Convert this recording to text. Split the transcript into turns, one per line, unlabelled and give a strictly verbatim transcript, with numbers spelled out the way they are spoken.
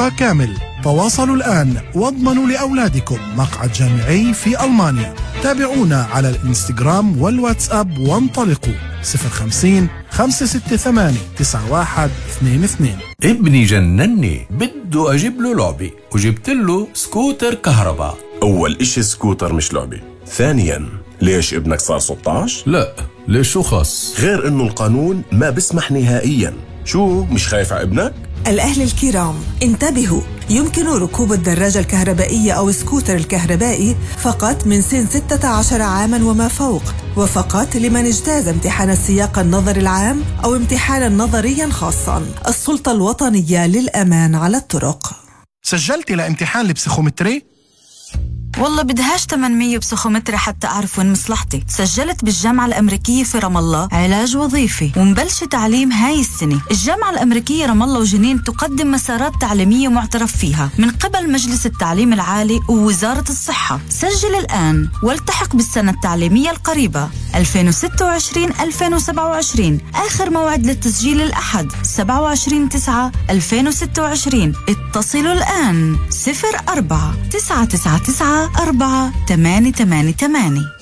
ثقة كامل. تواصلوا الآن واضمنوا لأولادكم مقعد جامعي في ألمانيا. تابعونا على الإنستغرام والواتساب وانطلقوا صفر خمسين خمسة ستة ثمانية تسعة واحد اثنين اثنين.
ابني جنني، بده أجيب له لعبة وجبت له سكوتر كهرباء.
أول إشي سكوتر مش لعبة. ثانياً ليش ابنك صار ستة عشر؟
لا، ليش شو خاص؟
غير إنه القانون ما بسمح نهائياً. شو مش خايف على ابنك؟
الأهل الكرام انتبهوا، يمكن ركوب الدراجة الكهربائية أو السكوتر الكهربائي فقط من سن ستة عشر عاماً وما فوق، وفقط لمن اجتاز امتحان السياق النظري العام أو امتحانا نظريا خاصا. السلطة الوطنية للأمان على الطرق.
سجلتي لامتحان البسيخومتري؟
والله بدهاش ثمانمية بسيخومتري حتى أعرف وين مصلحتي. سجلت بالجامعة الأمريكية في رام الله علاج وظيفي ومبلش تعليم هاي السنة. الجامعة الأمريكية رام الله وجنين تقدم مسارات تعليمية معترف فيها من قبل مجلس التعليم العالي ووزارة الصحة. سجل الآن والتحق بالسنة التعليمية القريبة ألفين وستة وعشرين ألفين وسبعة وعشرين. آخر موعد للتسجيل الأحد سبعة وعشرين تسعة ألفين وستة وعشرين. اتصلوا الآن صفر أربعة تسعة تسعة تسعة أربعة ثمانية ثمانية ثمانية.